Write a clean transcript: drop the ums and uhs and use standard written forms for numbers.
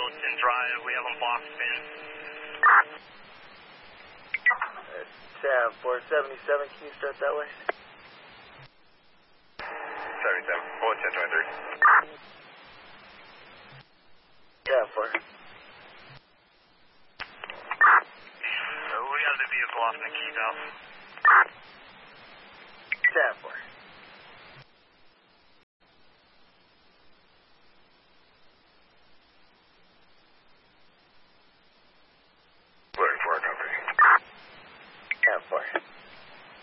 Williston Drive. We have them boxed in. Tab 477, can you start that way? 77, 11023.